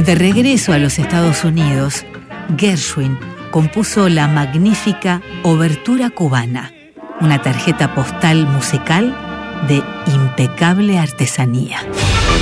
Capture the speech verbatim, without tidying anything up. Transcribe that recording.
De regreso a los Estados Unidos, Gershwin compuso la magnífica Obertura Cubana, una tarjeta postal musical de impecable artesanía.